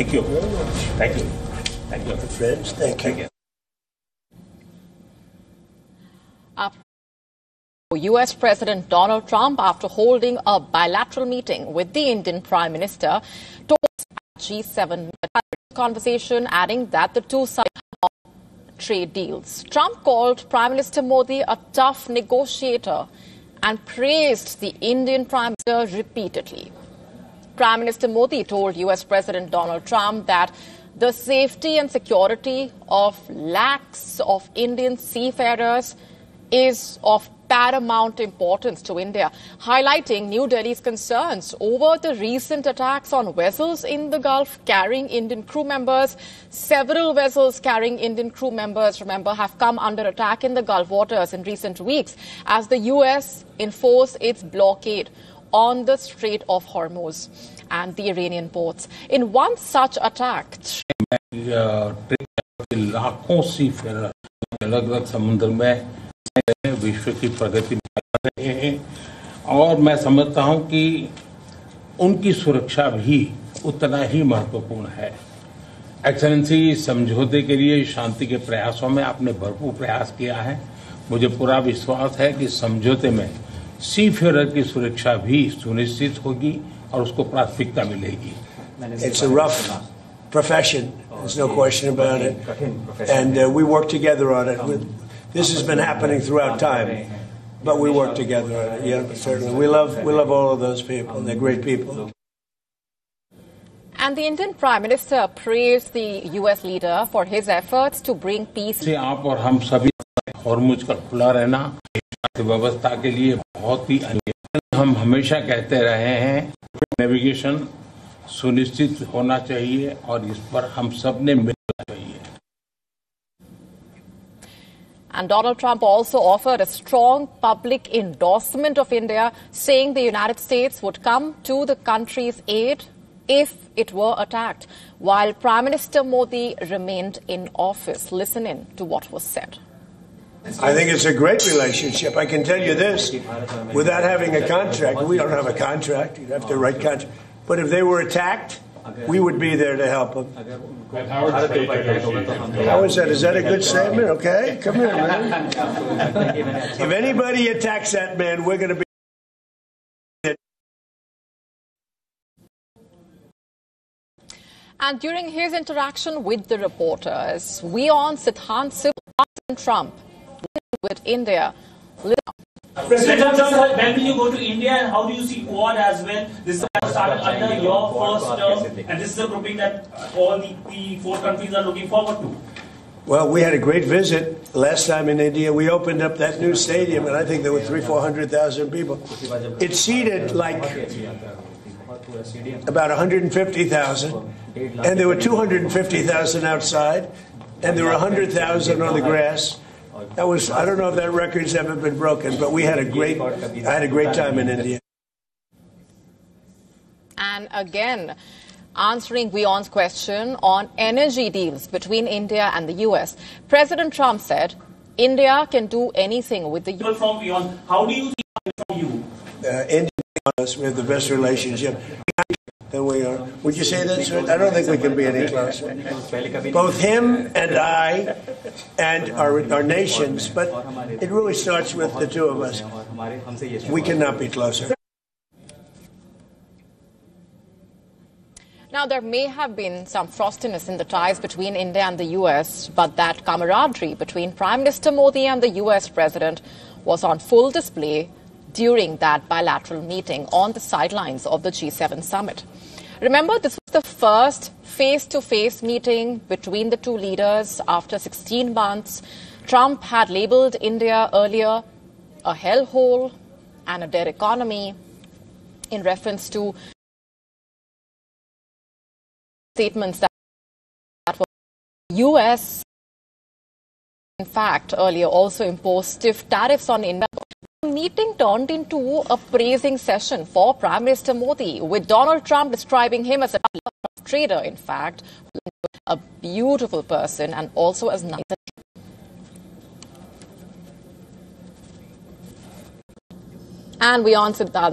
Thank you very much. Thank you. Thank you. Friends, thank you. U.S. President Donald Trump, after holding a bilateral meeting with the Indian Prime Minister, talks at G7 conversation, adding that the two sides have trade deals. Trump called Prime Minister Modi a tough negotiator and praised the Indian Prime Minister repeatedly. Prime Minister Modi told U.S. President Donald Trump that the safety and security of lakhs of Indian seafarers is of paramount importance to India, highlighting New Delhi's concerns over the recent attacks on vessels in the Gulf carrying Indian crew members. Several vessels carrying Indian crew members, remember, have come under attack in the Gulf waters in recent weeks as the U.S. enforced its blockade on the Strait of Hormuz and the Iranian ports. In one such attack, लाखों seafarer अलग-अलग समुद्र में विश्व की प्रगति में रहे हैं और मैं समझता हूं कि उनकी सुरक्षा भी उतना ही महत्वपूर्ण है। एक्सेलेंसी, समझौते के लिए शांति के प्रयासों में आपने भरपूर प्रयास किया है। मुझे पूरा विश्वास है कि समझौते में सीफेरर की सुरक्षा भी सुनिश्चित होगी और उसको प्राथमिकता मिलेगी। It's a rough profession, there's no question about it, and we work together on it. This has been happening throughout time, but we work together on it. Yeah, certainly. We love all of those people. They're great people. And the Indian Prime Minister praised the U.S. leader for his efforts to bring peace. आप और हम सभी Hormuz का खुला रहना व्यवस्था के लिए बहुत ही अनिवार्य। हम हमेशा कहते रहे हैं नेविगेशन सुनिश्चित होना चाहिए और इस पर हम सब ने मिलना चाहिए। And Donald Trump also offered a strong public endorsement of India, saying the United States would come to the country's aid if it were attacked, while Prime Minister Modi remained in office. Listen in to what was said. I think it's a great relationship. I can tell you this, without having a contract, we don't have a contract, you'd have to write contract, but if they were attacked, we would be there to help them. How is that? Is that a good statement? Okay, come here, man. If anybody attacks that man, we're going to be there. And during his interaction with the reporters, WION Siddhant President Trump with India. President Trump, when will you go to India and how do you see Quad as well? This started under your first term and this is a grouping that all the four countries are looking forward to. Well, we had a great visit last time in India. We opened up that new stadium and I think there were 400,000 people. It seated like about 150,000 and there were 250,000 outside and there were 100,000 on the grass. That was, I don't know if that record's ever been broken, but I had a great time in India. And again, answering WION's question on energy deals between India and the US, President Trump said India can do anything with the US. From WION, how do you see it from you? India and us, we have the best relationship than we are. Would you say that, sir? I don't think we can be any closer. Both him and I and our nations, but it really starts with the two of us. We cannot be closer. Now, there may have been some frostiness in the ties between India and the US, but that camaraderie between Prime Minister Modi and the US President was on full display during that bilateral meeting on the sidelines of the G7 summit. Remember, this was the first face-to-face meeting between the two leaders after 16 months. Trump had labeled India earlier a hellhole and a dead economy in reference to statements that were U.S. in fact earlier also imposed stiff tariffs on India. The meeting turned into a praising session for Prime Minister Modi, with Donald Trump describing him as a trader, in fact, a beautiful person and also as nice. And we answered that.